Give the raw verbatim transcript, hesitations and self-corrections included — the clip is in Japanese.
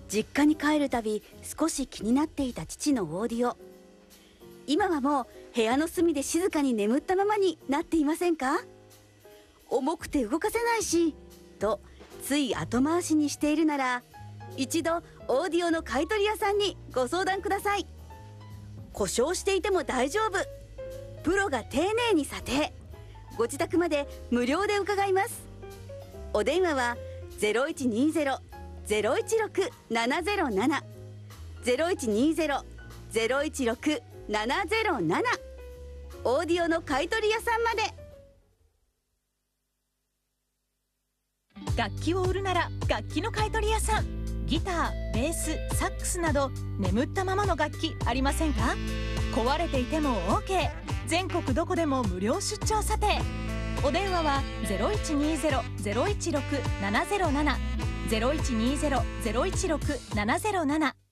実家に帰るたび少し気になっていた父のオーディオ。今はもう部屋の隅で静かに眠ったままになっていませんか？重くて動かせないしとつい後回しにしているなら、一度オーディオの買い取り屋さんにご相談ください。故障していても大丈夫、プロが丁寧に査定、ご自宅まで無料で伺います。お電話は ゼロいちにゼロ ゼロいちろく ななゼロなな ゼロいちにゼロ ゼロいちろく ななゼロなな、オーディオの買い取り屋さんまで。 楽器を売るなら楽器の買い取り屋さん。ギター、ベース、サックスなど眠ったままの楽器ありませんか？壊れていても オーケー、 全国どこでも無料出張査定。お電話は ゼロいちにゼロ ゼロいちろく ななゼロなな ゼロいちにゼロ ゼロいちろく ななゼロなな。